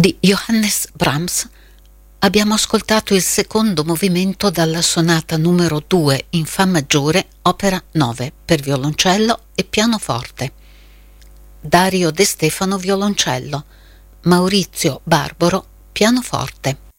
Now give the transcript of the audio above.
Di Johannes Brahms abbiamo ascoltato il secondo movimento dalla sonata numero 2 in Fa maggiore, opera 9, per violoncello e pianoforte. Dario De Stefano violoncello, Maurizio Barbaro pianoforte.